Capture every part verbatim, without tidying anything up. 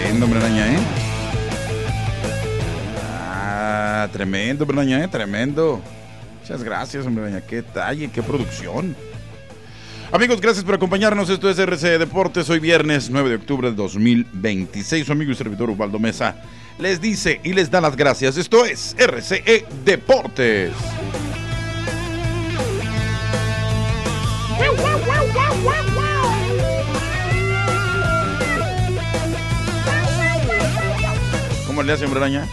Estupendo, hombre araña, ¿eh? Ah, tremendo, hombre araña, ¿eh? Tremendo. Muchas gracias, hombre araña. Qué detalle, qué producción. Amigos, gracias por acompañarnos. Esto es R C E Deportes. Hoy viernes nueve de octubre del dos mil veintiséis. Su amigo y servidor Ubaldo Mesa les dice y les da las gracias. Esto es R C E Deportes. ¿Cómo le hace, hombre araña?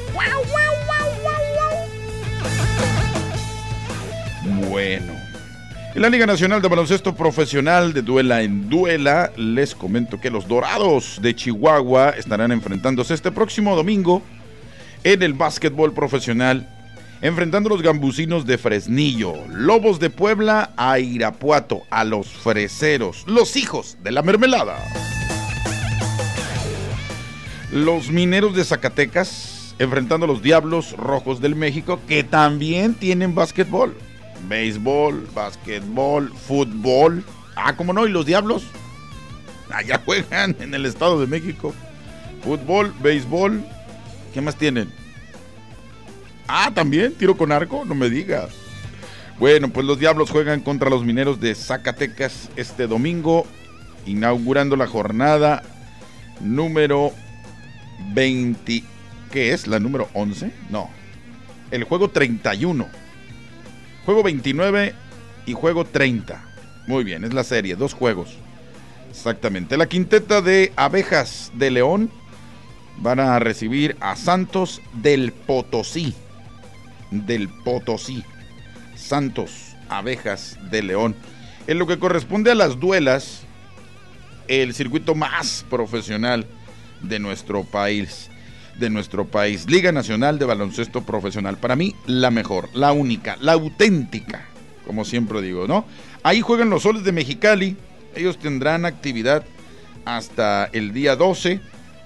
Bueno. En la Liga Nacional de Baloncesto Profesional de Duela en Duela, les comento que los Dorados de Chihuahua estarán enfrentándose este próximo domingo en el básquetbol profesional, enfrentando a los Gambusinos de Fresnillo, Lobos de Puebla a Irapuato, a los Freseros, los hijos de la mermelada. Los Mineros de Zacatecas enfrentando a los Diablos Rojos del México, que también tienen básquetbol. Béisbol, básquetbol, fútbol. Ah, ¿cómo no? ¿Y los Diablos? Allá juegan en el Estado de México. Fútbol, béisbol. ¿Qué más tienen? Ah, también tiro con arco, no me digas. Bueno, pues los Diablos juegan contra los Mineros de Zacatecas este domingo, inaugurando la jornada número veinte. ¿Qué es? ¿La número once? No. El juego treinta y uno. Juego veintinueve y juego treinta. Muy bien, es la serie, dos juegos. Exactamente. La quinteta de Abejas de León van a recibir a Santos del Potosí. Del Potosí. Santos, Abejas de León. En lo que corresponde a las duelas, el circuito más profesional de nuestro país. de nuestro país, Liga Nacional de Baloncesto Profesional, para mí la mejor, la única, la auténtica, como siempre digo, ¿no? Ahí juegan los Soles de Mexicali, ellos tendrán actividad hasta el día doce,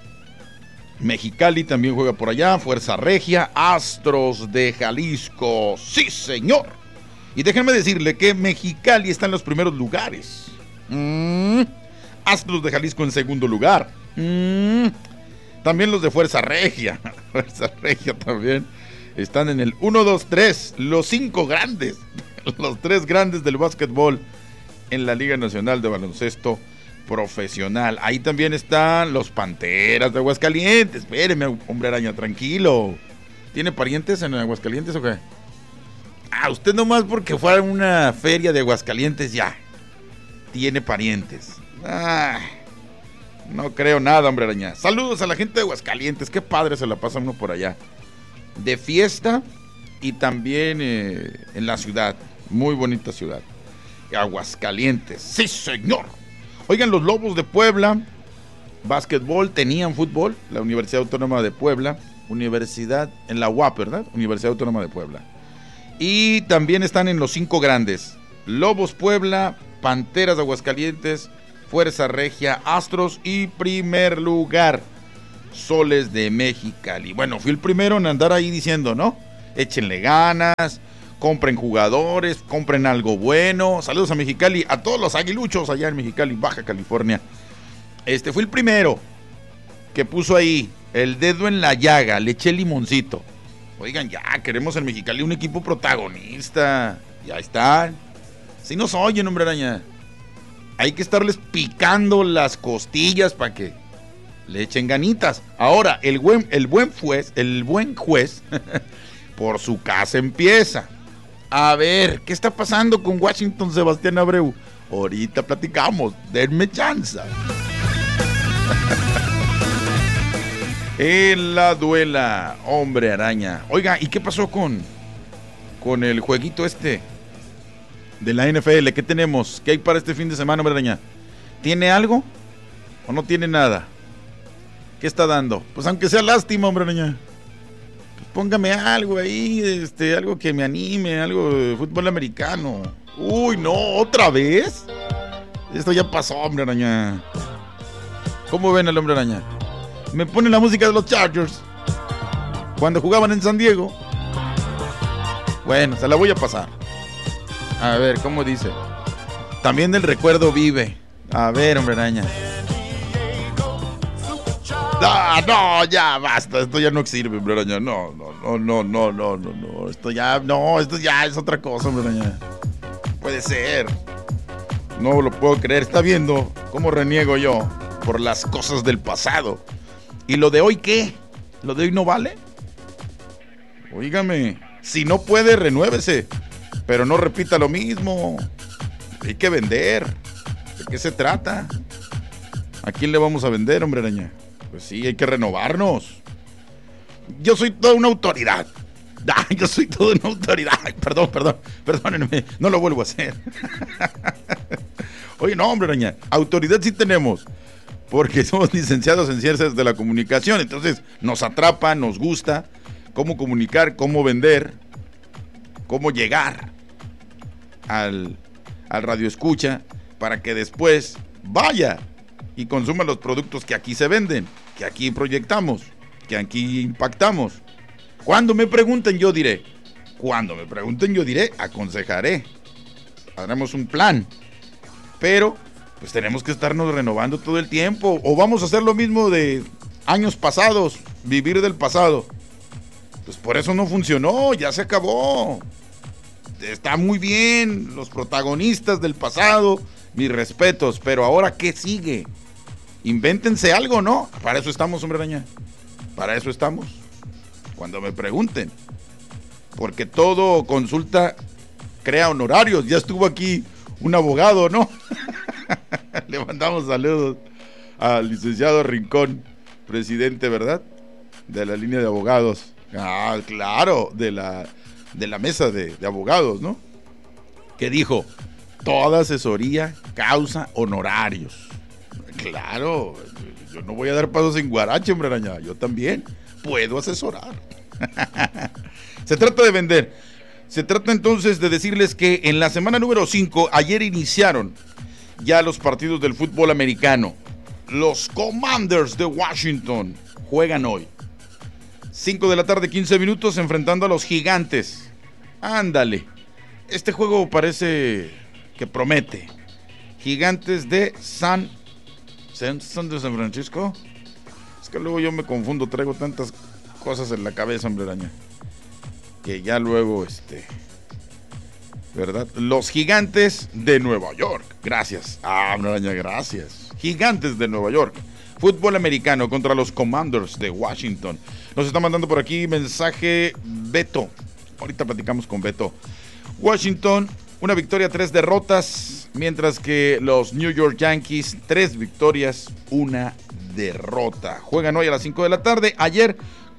Mexicali también juega por allá, Fuerza Regia, Astros de Jalisco, sí señor, y déjenme decirle que Mexicali está en los primeros lugares, mm. Astros de Jalisco en segundo lugar, mm. También los de Fuerza Regia, Fuerza Regia también están en el uno, dos, tres, los cinco grandes, los tres grandes del básquetbol en la Liga Nacional de Baloncesto Profesional. Ahí también están los Panteras de Aguascalientes. Espéreme, hombre araña, tranquilo. ¿Tiene parientes en Aguascalientes o qué? Ah, usted nomás porque fue a una feria de Aguascalientes ya tiene parientes. Ah... No creo nada, hombre araña. Saludos a la gente de Aguascalientes. Qué padre se la pasa uno por allá. De fiesta y también eh, en la ciudad. Muy bonita ciudad. Aguascalientes. Sí, señor. Oigan, los Lobos de Puebla. Básquetbol, tenían fútbol. La Universidad Autónoma de Puebla. Universidad, en la U A P, ¿verdad? Universidad Autónoma de Puebla. Y también están en los cinco grandes. Lobos Puebla, Panteras de Aguascalientes, Fuerza Regia, Astros y primer lugar, Soles de Mexicali. Bueno, fui el primero en andar ahí diciendo, ¿no? Échenle ganas, compren jugadores, compren algo bueno. Saludos a Mexicali, a todos los aguiluchos allá en Mexicali, Baja California. Este, fui el primero que puso ahí el dedo en la llaga, le eché limoncito. Oigan, ya, queremos en Mexicali un equipo protagonista. Ya están. Si nos oyen, hombre araña. Hay que estarles picando las costillas para que le echen ganitas. Ahora, el buen, el buen juez, el buen juez, por su casa empieza. A ver, ¿qué está pasando con Washington Sebastián Abreu? Ahorita platicamos, denme chance. En la duela, hombre araña. Oiga, ¿y qué pasó con, con el jueguito este de la N F L? ¿Qué tenemos? ¿Qué hay para este fin de semana, hombre araña? ¿Tiene algo o no tiene nada? ¿Qué está dando? Pues aunque sea lástima, hombre araña. Pues póngame algo ahí, este, algo que me anime, algo de fútbol americano. Uy, no, ¿otra vez? Esto ya pasó, hombre araña. ¿Cómo ven al hombre araña? Me pone la música de los Chargers cuando jugaban en San Diego. Bueno, se la voy a pasar. A ver, ¿cómo dice? También del recuerdo vive. A ver, hombre araña. No, no, ya basta, esto ya no sirve, hombre araña. No, no, no, no, no, no, no, no. Esto ya, no, esto ya es otra cosa, hombre araña. Puede ser. No lo puedo creer. Está viendo cómo reniego yo por las cosas del pasado. ¿Y lo de hoy qué? ¿Lo de hoy no vale? Óigame, si no puede, renuévese. Pero no repita lo mismo. Hay que vender. ¿De qué se trata? ¿A quién le vamos a vender, hombre araña? Pues sí, hay que renovarnos. Yo soy toda una autoridad. Ah, yo soy toda una autoridad. Ay, perdón, perdón, perdónenme. No lo vuelvo a hacer. Oye, no, hombre araña. Autoridad sí tenemos. Porque somos licenciados en ciencias de la comunicación. Entonces nos atrapa, nos gusta cómo comunicar, cómo vender, cómo llegar al, al radioescucha para que después vaya y consuma los productos que aquí se venden, que aquí proyectamos, que aquí impactamos. Cuando me pregunten yo diré, cuando me pregunten yo diré, aconsejaré, haremos un plan, pero pues tenemos que estarnos renovando todo el tiempo, o vamos a hacer lo mismo de años pasados, vivir del pasado. Pues por eso no funcionó, ya se acabó. Está muy bien, los protagonistas del pasado, mis respetos, pero ahora ¿qué sigue? Invéntense algo, ¿no? Para eso estamos, hombre araña. Para eso estamos. Cuando me pregunten. Porque todo consulta crea honorarios. Ya estuvo aquí un abogado, ¿no? Le mandamos saludos al licenciado Rincón, presidente, ¿verdad? De la línea de abogados. Ah, claro, de la, de la mesa de, de abogados, ¿no? Que dijo, toda asesoría causa honorarios. Claro, yo no voy a dar pasos sin guarache, hombre araña. Yo también puedo asesorar. Se trata de vender. Se trata entonces de decirles que en la semana número cinco, ayer iniciaron ya los partidos del fútbol americano. Los Commanders de Washington juegan hoy. cinco de la tarde, quince minutos, enfrentando a los Gigantes. Ándale. Este juego parece que promete. Gigantes de San... ¿Son de San Francisco? Es que luego yo me confundo, traigo tantas cosas en la cabeza, hombre araña, que ya luego, este... ¿verdad? Los Gigantes de Nueva York. Gracias. Ah, hombre araña, gracias. Gigantes de Nueva York. Fútbol americano contra los Commanders de Washington. Nos está mandando por aquí mensaje Beto. Ahorita platicamos con Beto. Washington, una victoria, tres derrotas, mientras que los New York Yankees, tres victorias, una derrota. Juegan hoy a las cinco de la tarde. Ayer,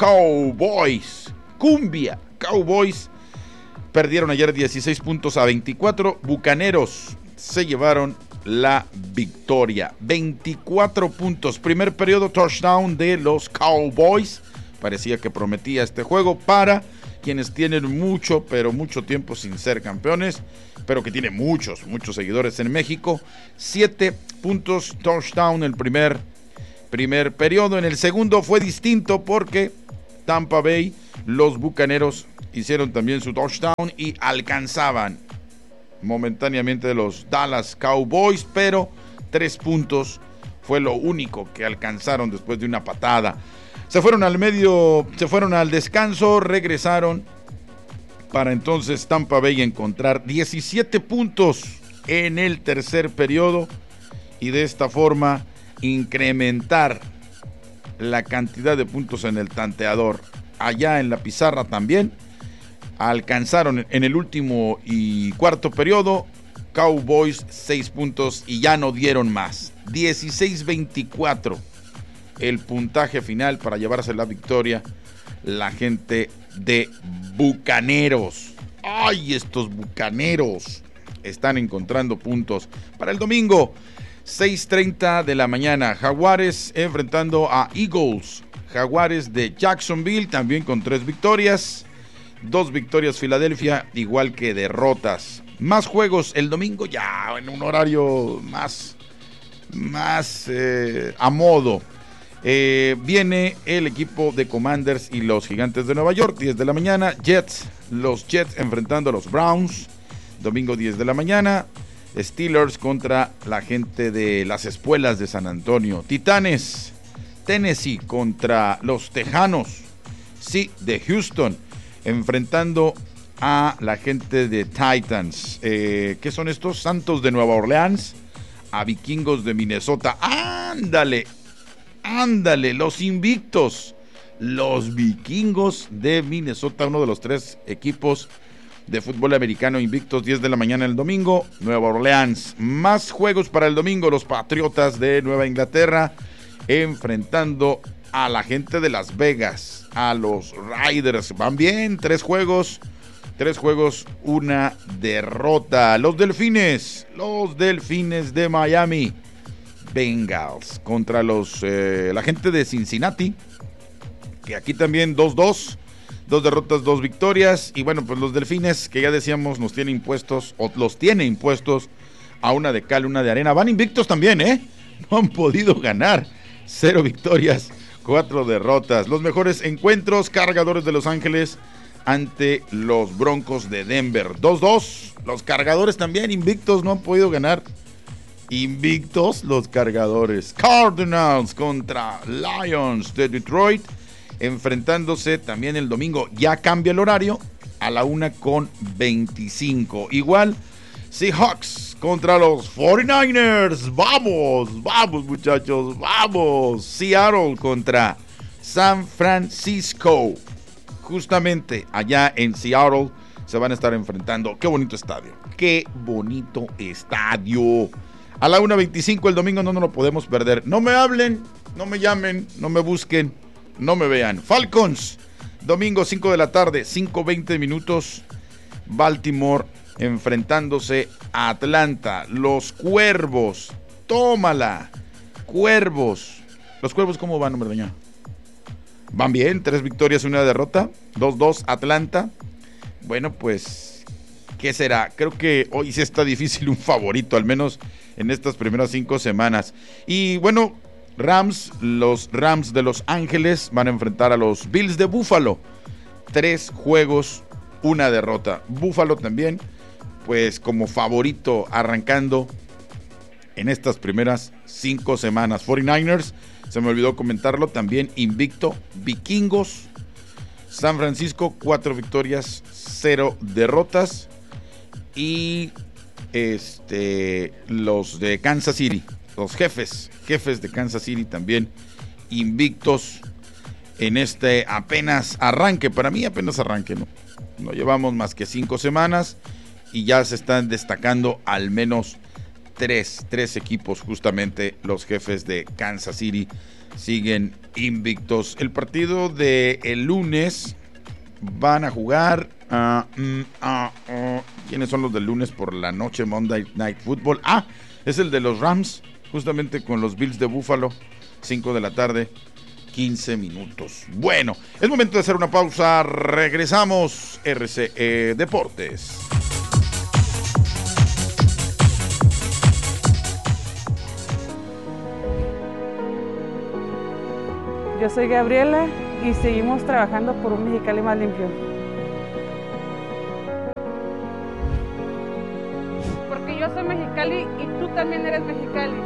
Cowboys, cumbia, Cowboys perdieron ayer dieciséis puntos a veinticuatro. Bucaneros se llevaron la victoria, veinticuatro puntos. Primer periodo, touchdown de los Cowboys. Parecía que prometía este juego para quienes tienen mucho, pero mucho tiempo sin ser campeones, pero que tiene muchos, muchos seguidores en México. Siete puntos, touchdown el primer, primer periodo. En el segundo fue distinto porque Tampa Bay, los Bucaneros, hicieron también su touchdown y alcanzaban momentáneamente de los Dallas Cowboys, pero tres puntos fue lo único que alcanzaron después de una patada. Se fueron al medio, se fueron al descanso, regresaron para entonces Tampa Bay encontrar diecisiete puntos en el tercer periodo y de esta forma incrementar la cantidad de puntos en el tanteador. Allá en la pizarra también alcanzaron en el último y cuarto periodo Cowboys seis puntos y ya no dieron más. dieciséis veinticuatro el puntaje final para llevarse la victoria la gente de Bucaneros. ¡Ay, estos Bucaneros! Están encontrando puntos. Para el domingo, seis treinta de la mañana, Jaguares enfrentando a Eagles. Jaguares de Jacksonville también con tres victorias. Dos victorias Filadelfia, igual que derrotas. Más juegos el domingo ya en un horario más, más eh, a modo. Eh, viene el equipo de Commanders y los Gigantes de Nueva York, diez de la mañana. Jets, los Jets enfrentando a los Browns, domingo diez de la mañana. Steelers contra la gente de las Espuelas de San Antonio. Titanes, Tennessee contra los Tejanos, sí, de Houston, enfrentando a la gente de Titans. Eh, ¿Qué son estos? Santos de Nueva Orleans a Vikingos de Minnesota. ¡Ándale! ¡Ándale! Los invictos. Los Vikingos de Minnesota, uno de los tres equipos de fútbol americano invictos. Diez de la mañana el domingo, Nueva Orleans. Más juegos para el domingo, los Patriotas de Nueva Inglaterra enfrentando a la gente de Las Vegas, a los Raiders. Van bien, tres juegos, tres juegos, una derrota. Los Delfines, los Delfines de Miami Bengals contra los eh, la gente de Cincinnati, que aquí también dos dos. Dos derrotas, dos victorias. Y bueno, pues los Delfines, que ya decíamos, nos tiene impuestos, o los tiene impuestos a una de cal, una de arena. Van invictos también, ¿eh? No han podido ganar. Cero victorias, cuatro derrotas. Los mejores encuentros, Cargadores de Los Ángeles ante los Broncos de Denver. dos dos. Los Cargadores también invictos, no han podido ganar. Invictos los Cargadores. Cardinals contra Lions de Detroit, enfrentándose también el domingo. Ya cambia el horario a la una con veinticinco. Igual Seahawks contra los cuarenta y nueve ers. Vamos, vamos muchachos, vamos. Seattle contra San Francisco. Justamente allá en Seattle se van a estar enfrentando. Qué bonito estadio, qué bonito estadio. A la una veinticinco el domingo, no nos lo podemos perder. No me hablen, no me llamen, no me busquen, no me vean. Falcons, domingo cinco de la tarde, cinco veinte minutos. Baltimore enfrentándose a Atlanta. Los Cuervos, tómala. Cuervos. ¿Los Cuervos cómo van, hombre doña? Van bien, tres victorias y una derrota. dos dos Atlanta. Bueno, pues, ¿qué será? Creo que hoy sí está difícil un favorito, al menos en estas primeras cinco semanas. Y bueno, Rams, los Rams de Los Ángeles van a enfrentar a los Bills de Buffalo. Tres juegos, una derrota. Buffalo también, pues como favorito arrancando en estas primeras cinco semanas. cuarenta y nueve ers, se me olvidó comentarlo, también invicto. Vikingos, San Francisco, cuatro victorias, cero derrotas. Y este los de Kansas City, los jefes, jefes de Kansas City también invictos en este apenas arranque. Para mí apenas arranque, ¿no? No llevamos más que cinco semanas y ya se están destacando al menos tres, tres equipos, justamente los jefes de Kansas City siguen invictos. El partido de el lunes van a jugar uh, mm, uh, uh, ¿quiénes son los del lunes por la noche? Monday Night Football. Ah, es el de los Rams, justamente con los Bills de Buffalo, cinco de la tarde, quince minutos. Bueno, es momento de hacer una pausa. Regresamos. R C E Deportes. Yo soy Gabriela y seguimos trabajando por un Mexicali más limpio. Porque yo soy Mexicali y tú también eres Mexicali.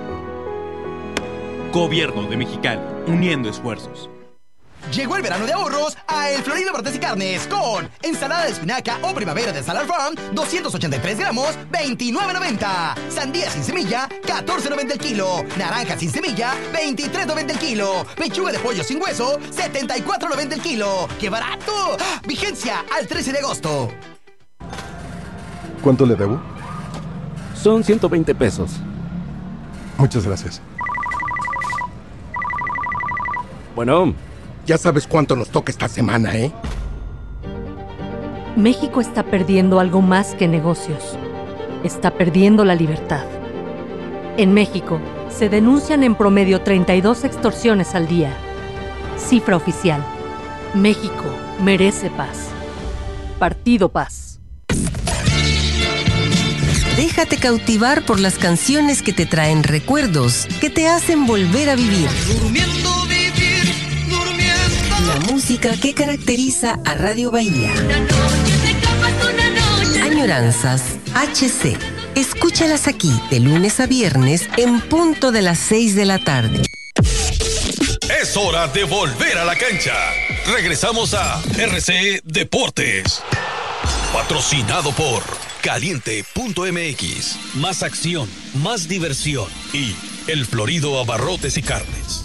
Gobierno de Mexicali, uniendo esfuerzos. Llegó el verano de ahorros a El Florido Bartes y Carnes con ensalada de espinaca o primavera de Salad Farm, doscientos ochenta y tres gramos, veintinueve noventa. Sandía sin semilla, catorce noventa el kilo. Naranja sin semilla, veintitrés noventa el kilo. Pechuga de pollo sin hueso, setenta y cuatro noventa el kilo. ¡Qué barato! Vigencia al trece de agosto. ¿Cuánto le debo? Son ciento veinte pesos. Muchas gracias. Bueno, ya sabes cuánto nos toca esta semana, ¿eh? México está perdiendo algo más que negocios. Está perdiendo la libertad. En México, se denuncian en promedio treinta y dos extorsiones al día. Cifra oficial. México merece paz. Partido Paz. Déjate cautivar por las canciones que te traen recuerdos, que te hacen volver a vivir. Durmiendo, vivir, durmiendo. La música que caracteriza a Radio Bahía. Añoranzas H C. Escúchalas aquí de lunes a viernes en punto de las seis de la tarde. Es hora de volver a la cancha. Regresamos a R C Deportes. Patrocinado por Caliente punto M X. Más acción, más diversión y El Florido Abarrotes y Carnes.